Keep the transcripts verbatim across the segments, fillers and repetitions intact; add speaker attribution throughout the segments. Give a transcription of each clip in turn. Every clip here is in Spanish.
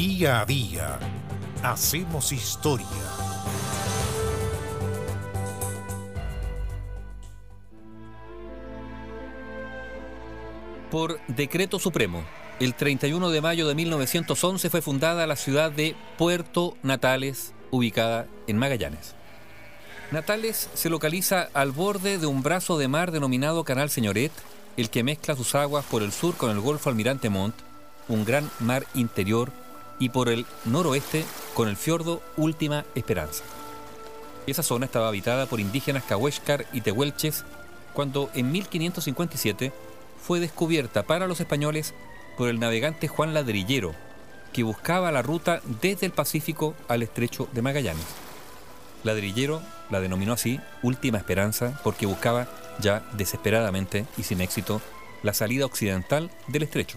Speaker 1: Día a día hacemos historia.
Speaker 2: Por decreto supremo, el treinta y uno de mayo de mil novecientos once fue fundada la ciudad de Puerto Natales, ubicada en Magallanes. Natales se localiza al borde de un brazo de mar denominado Canal Señoret, el que mezcla sus aguas por el sur con el Golfo Almirante Montt, un gran mar interior, y por el noroeste con el fiordo Última Esperanza. Esa zona estaba habitada por indígenas cahuéscar y tehuelches cuando en mil quinientos cincuenta y siete fue descubierta para los españoles por el navegante Juan Ladrillero, que buscaba la ruta desde el Pacífico al Estrecho de Magallanes. Ladrillero la denominó así Última Esperanza porque buscaba ya desesperadamente y sin éxito la salida occidental del estrecho.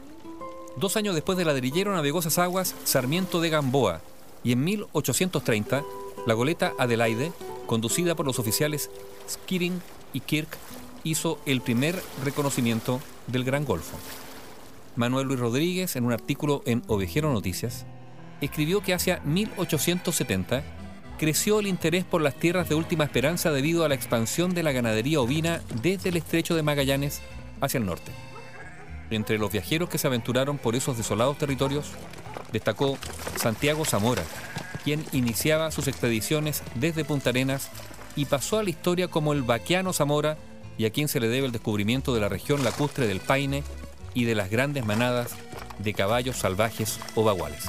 Speaker 2: Dos años después de Ladrillero navegó esas aguas Sarmiento de Gamboa y en mil ochocientos treinta la goleta Adelaide, conducida por los oficiales Skirring y Kirk, hizo el primer reconocimiento del Gran Golfo. Manuel Luis Rodríguez, en un artículo en Ovejero Noticias, escribió que hacia mil ochocientos setenta creció el interés por las tierras de Última Esperanza debido a la expansión de la ganadería ovina desde el estrecho de Magallanes hacia el norte. Entre los viajeros que se aventuraron por esos desolados territorios, destacó Santiago Zamora, quien iniciaba sus expediciones desde Punta Arenas y pasó a la historia como el Vaquiano Zamora, y a quien se le debe el descubrimiento de la región lacustre del Paine y de las grandes manadas de caballos salvajes o baguales.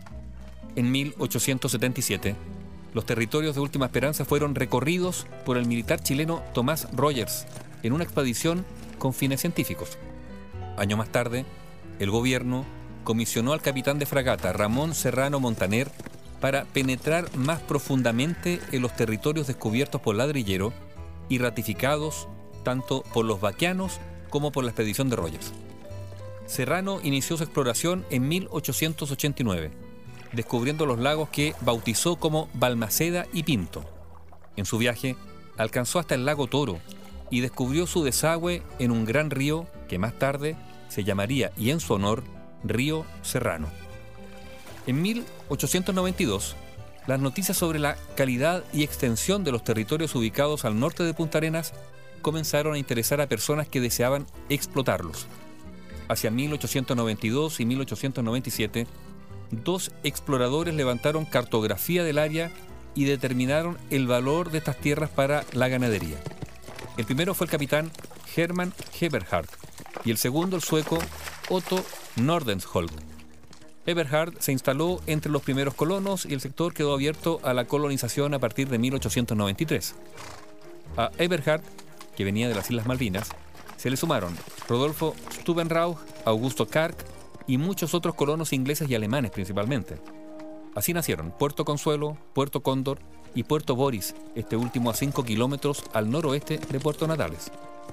Speaker 2: En mil ochocientos setenta y siete, los territorios de Última Esperanza fueron recorridos por el militar chileno Tomás Rogers en una expedición con fines científicos. Año más tarde, el gobierno comisionó al capitán de fragata Ramón Serrano Montaner para penetrar más profundamente en los territorios descubiertos por Ladrillero y ratificados tanto por los vaquianos como por la expedición de Rogers. Serrano inició su exploración en mil ochocientos ochenta y nueve, descubriendo los lagos que bautizó como Balmaceda y Pinto. En su viaje, alcanzó hasta el lago Toro y descubrió su desagüe en un gran río que más tarde se llamaría, y en su honor, Río Serrano. En mil ochocientos noventa y dos, las noticias sobre la calidad y extensión de los territorios ubicados al norte de Punta Arenas comenzaron a interesar a personas que deseaban explotarlos. Hacia mil ochocientos noventa y dos y mil ochocientos noventa y siete, dos exploradores levantaron cartografía del área y determinaron el valor de estas tierras para la ganadería. El primero fue el capitán Hermann Eberhard y el segundo el sueco Otto Nordenskjöld. Eberhard se instaló entre los primeros colonos y el sector quedó abierto a la colonización a partir de mil ochocientos noventa y tres. A Eberhard, que venía de las Islas Malvinas, se le sumaron Rodolfo Stubenrauch, Augusto Kark y muchos otros colonos ingleses y alemanes principalmente. Así nacieron Puerto Consuelo, Puerto Cóndor y Puerto Boris, este último a cinco kilómetros al noroeste de Puerto Natales.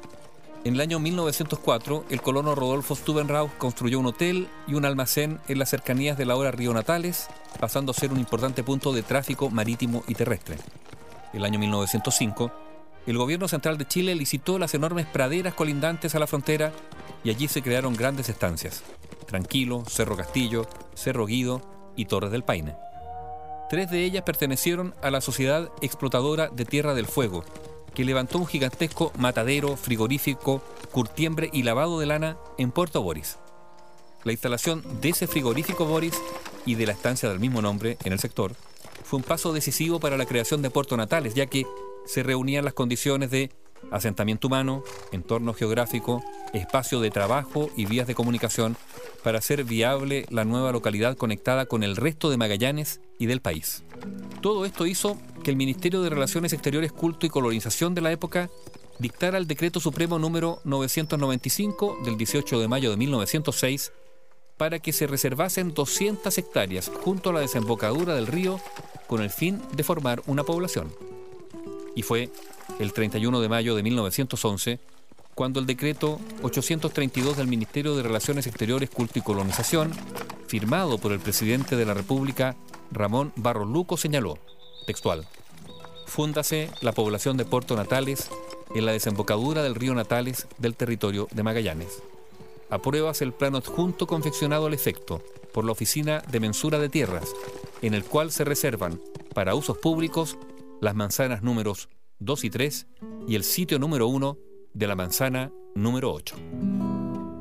Speaker 2: En el año mil novecientos cuatro, el colono Rodolfo Stubenrauch construyó un hotel y un almacén en las cercanías del ahora Río Natales, pasando a ser un importante punto de tráfico marítimo y terrestre. El año mil novecientos cinco, el gobierno central de Chile licitó las enormes praderas colindantes a la frontera y allí se crearon grandes estancias: Tranquilo, Cerro Castillo, Cerro Guido y Torres del Paine. Tres de ellas pertenecieron a la Sociedad Explotadora de Tierra del Fuego, que levantó un gigantesco matadero, frigorífico, curtiembre y lavado de lana en Puerto Boris. La instalación de ese frigorífico Boris y de la estancia del mismo nombre en el sector fue un paso decisivo para la creación de Puerto Natales, ya que se reunían las condiciones de asentamiento humano, entorno geográfico, espacio de trabajo y vías de comunicación para hacer viable la nueva localidad conectada con el resto de Magallanes y del país. Todo esto hizo que el Ministerio de Relaciones Exteriores, Culto y Colonización de la época dictara el Decreto Supremo número novecientos noventa y cinco del dieciocho de mayo de mil novecientos seis para que se reservasen doscientas hectáreas junto a la desembocadura del río con el fin de formar una población. Y fue el treinta y uno de mayo de mil novecientos once cuando el decreto ochocientos treinta y dos del Ministerio de Relaciones Exteriores, Culto y Colonización, firmado por el presidente de la República, Ramón Barros Luco, señaló, textual: fúndase la población de Puerto Natales en la desembocadura del río Natales del territorio de Magallanes. Apruébase el plano adjunto confeccionado al efecto, por la Oficina de Mensura de Tierras, en el cual se reservan para usos públicos las manzanas números dos y tres y el sitio número uno de la manzana número ocho.